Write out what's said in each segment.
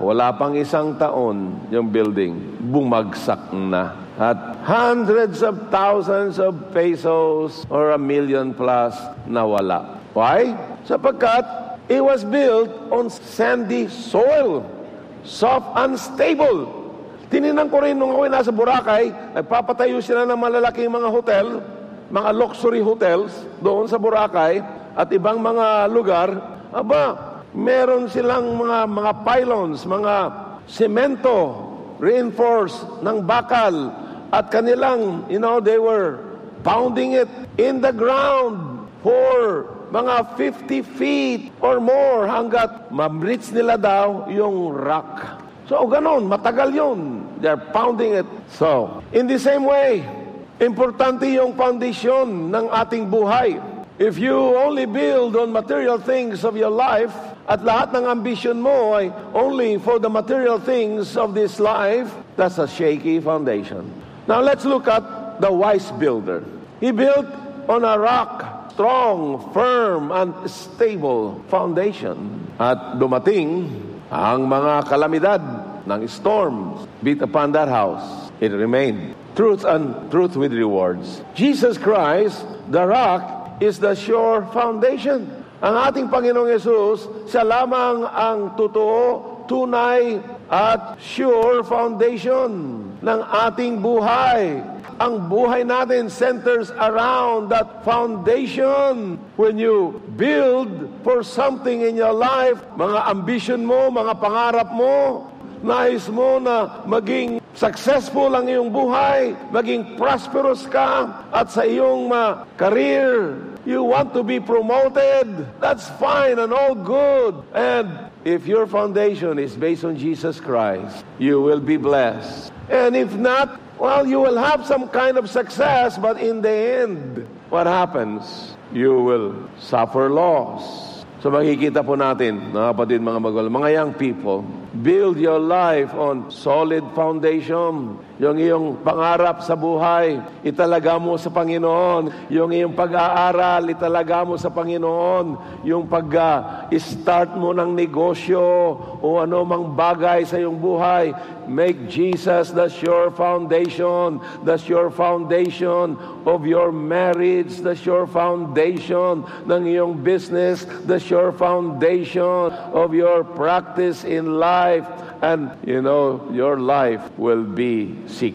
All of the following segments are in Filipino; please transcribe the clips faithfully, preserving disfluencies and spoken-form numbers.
wala pang isang taon yung building, bumagsak na. At hundreds of thousands of pesos or a million plus nawala. Why? Sapagkat it was built on sandy soil, soft, unstable. Tininan ko rin nung ako'y nasa Boracay, nagpapatayo sila ng malalaking mga hotel, mga luxury hotels doon sa Boracay at ibang mga lugar. Aba, meron silang mga mga pylons, mga semento, reinforced ng bakal, at kanilang, you know, they were pounding it in the ground for mga fifty feet or more hanggat ma-reach nila daw yung rock. So, ganon, matagal yun. They're pounding it. So, in the same way, importante yung foundation ng ating buhay. If you only build on material things of your life, at lahat ng ambition mo ay only for the material things of this life, that's a shaky foundation. Now let's look at the wise builder. He built on a rock, strong, firm, and stable foundation. At dumating ang mga kalamidad ng storms beat upon that house. It remained. Truth and truth with rewards. Jesus Christ, the rock, is the sure foundation. Ang ating Panginoong Yesus, siya lamang ang totoo, tunay, at sure foundation ng ating buhay. Ang buhay natin centers around that foundation. When you build for something in your life, mga ambition mo, mga pangarap mo, nais mo na maging successful ang iyong buhay, maging prosperous ka, at sa iyong uh, career, you want to be promoted, that's fine and all good. And if your foundation is based on Jesus Christ, you will be blessed. And if not, well, you will have some kind of success, but in the end, what happens? You will suffer loss. So makikita po natin, mga kapatid, mga magulang, mga young people, build your life on solid foundation. Yung iyong pangarap sa buhay, italaga mo sa Panginoon. Yung iyong pag-aaral, italaga mo sa Panginoon. Yung pag-start mo ng negosyo o ano mang bagay sa iyong buhay, make Jesus the sure foundation, the sure foundation of your marriage, the sure foundation ng iyong business, the sure foundation of your practice in life, and you know, your life will be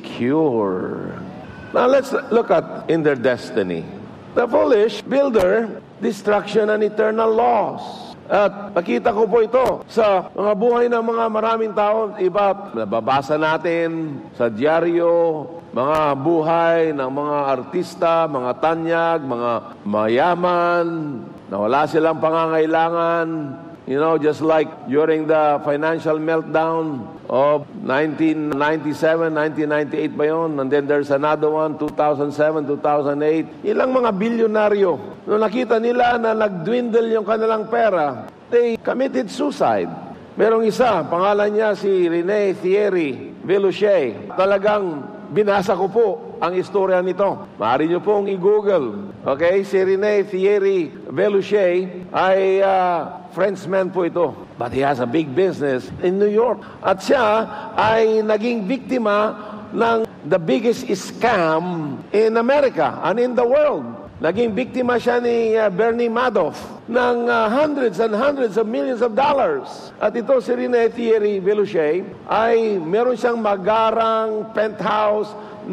secure. Now let's look at in their destiny. The foolish builder, destruction and eternal loss. At nakita ko po ito sa mga buhay ng mga maraming tao. Iba, nababasa natin sa dyaryo, mga buhay ng mga artista, mga tanyag, mga mayaman, na wala silang pangangailangan. You know, just like during the financial meltdown of nineteen ninety-seven, nineteen ninety-eight ba yun? And then there's another one, two thousand seven, two thousand eight. Ilang mga bilyonaryo, nung nakita nila na nagdwindle yung kanilang pera, they committed suicide. Merong isa, pangalan niya si Rene Thierry Velouche. Talagang binasa ko po ang istorya nito. Maaari niyo pong i-google. Okay, si Rene Thierry Velouche ay uh, Frenchman po ito. But he has a big business in New York. At siya ay naging biktima ng the biggest scam in America and in the world. Naging biktima siya ni uh, Bernie Madoff ng uh, hundreds and hundreds of millions of dollars. At ito si Rene Thierry Velouche ay meron siyang magarang penthouse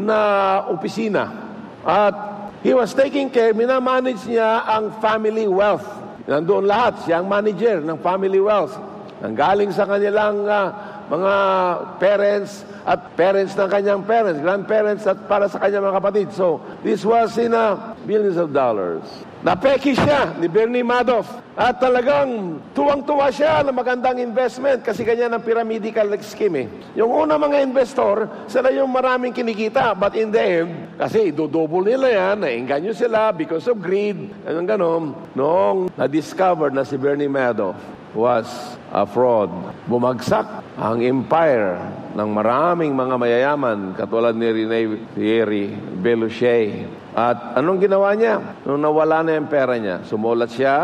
na opisina. At he was taking care, minamanage niya ang family wealth. Nandoon lahat, siya ang manager ng family wealth. Nanggaling sa kanilang uh, mga parents at parents ng kanyang parents, grandparents at para sa kanyang mga kapatid. So, this was in uh, billions of dollars. Napeki siya ni Bernie Madoff. At talagang tuwang-tuwa siya na magandang investment kasi ganyan ang pyramidal scheme eh. Yung una mga investor, sila yung maraming kinikita. But in the end, kasi dudouble nila yan, nainganyo sila because of greed. Anong ganon. Noong na-discover na si Bernie Madoff was a fraud. Bumagsak ang empire ng maraming mga mayayaman katulad ni Rene Thierry Velouche. At anong ginawa niya? Nung nawala na yung pera niya, sumulat siya sa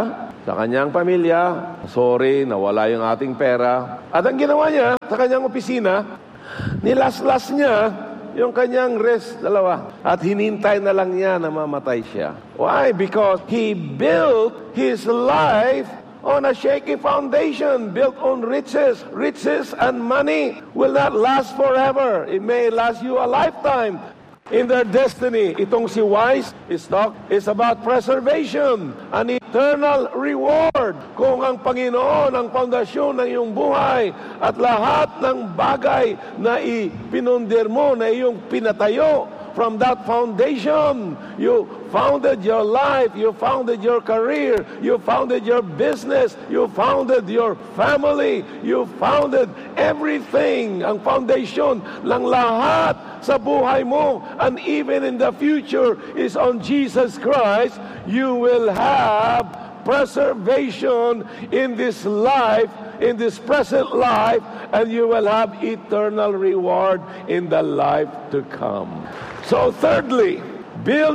sa kanyang pamilya. Sorry, nawala yung ating pera. At ang ginawa niya sa kanyang opisina, nilaslas niya yung kanyang wrist, dalawa. At hinintay na lang niya na mamatay siya. Why? Because he built his life on a shaky foundation, built on riches. Riches and money will not last forever. It may last you a lifetime. In their destiny, itong si Wise is talk is about preservation, an eternal reward. Kung ang Panginoon ang pundasyon ng iyong buhay at lahat ng bagay na ipinundir mo, na iyong pinatayo, from that foundation, you founded your life, you founded your career, you founded your business, you founded your family, you founded everything. Ang foundation ng lahat sa buhay mo, and even in the future, is on Jesus Christ. You will have preservation in this life, in this present life, and you will have eternal reward in the life to come. So thirdly, build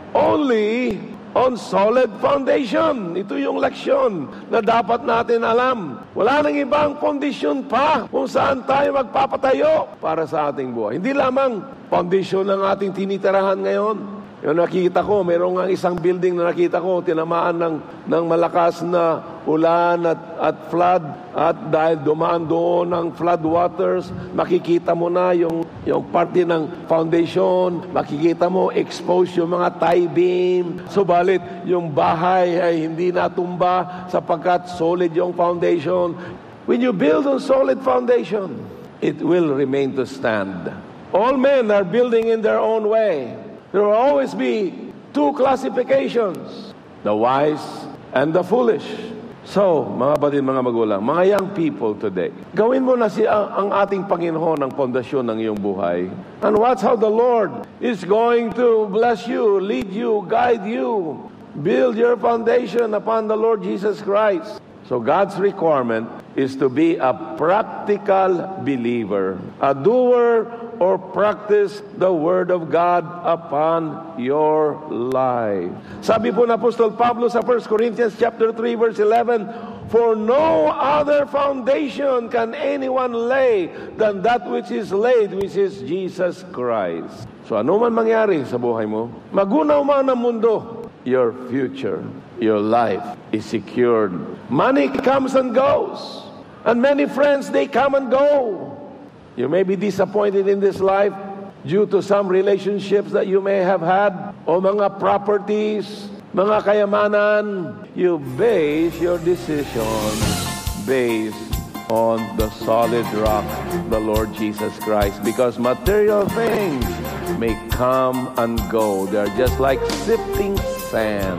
only on solid foundation. Ito yung leksyon na dapat natin alam. Wala nang ibang kondisyon pa kung saan tayo magpapatayo para sa ating buhay. Hindi lamang foundation ng ating tinitirahan ngayon. Yung nakita ko, mayroong nga isang building na nakita ko, tinamaan ng, ng malakas na ulan at, at flood. At dahil dumaan doon ang flood waters, makikita mo na yung, yung parte ng foundation, makikita mo exposed yung mga tie beam. Subalit, yung bahay ay hindi natumba sapagkat solid yung foundation. When you build on solid foundation, it will remain to stand. All men are building in their own way. There will always be two classifications, the wise and the foolish. So, mga batid, mga magulang, mga young people today, gawin mo na si ang, ang ating Panginoon ang pundasyon ng iyong buhay. And watch how the Lord is going to bless you, lead you, guide you. Build your foundation upon the Lord Jesus Christ. So God's requirement is to be a practical believer, a doer or practice the Word of God upon your life. Sabi po ng Apostol Pablo sa First Corinthians chapter three verse eleven, for no other foundation can anyone lay than that which is laid, which is Jesus Christ. So ano man mangyari sa buhay mo, magunaw man ang mundo, your future, your life is secured. Money comes and goes, and many friends, they come and go. You may be disappointed in this life due to some relationships that you may have had, o mga properties, mga kayamanan. You base your decision based on the solid rock, the Lord Jesus Christ, because material things may come and go. They're just like sifting sand.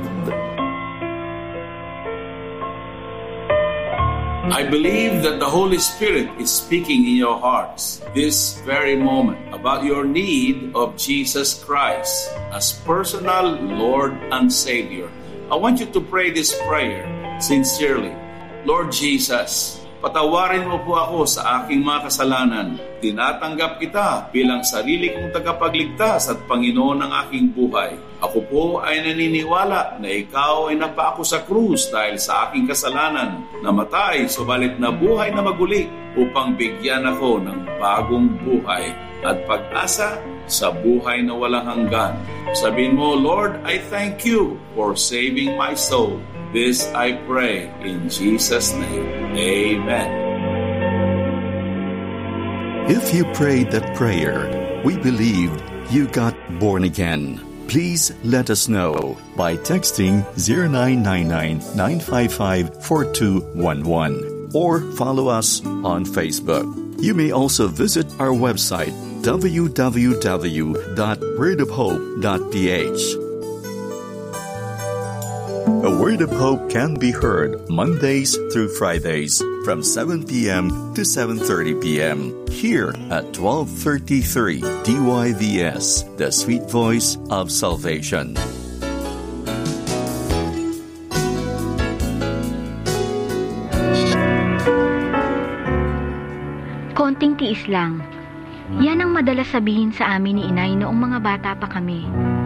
I believe that the Holy Spirit is speaking in your hearts this very moment about your need of Jesus Christ as personal Lord and Savior. I want you to pray this prayer sincerely. Lord Jesus, patawarin mo po ako sa aking mga kasalanan. Tinatanggap kita bilang sarili kong tagapagligtas at Panginoon ng aking buhay. Ako po ay naniniwala na ikaw ay napaako sa krus dahil sa aking kasalanan, namatay, subalit na buhay na maguli upang bigyan ako ng bagong buhay at pag-asa sa buhay na walang hanggan. Sabihin mo, Lord, I thank you for saving my soul. This I pray in Jesus' name. Amen. If you prayed that prayer, we believe you got born again. Please let us know by texting zero nine nine nine, nine five five, four two one one or follow us on Facebook. You may also visit our website w w w dot word of hope dot p h. A Word of Hope can be heard Mondays through Fridays from seven p.m. to seven thirty p.m. here at twelve thirty-three D Y V S, the sweet voice of salvation. Konting tiis lang. Yan ang madalas sabihin sa amin ni Inay noong mga bata pa kami.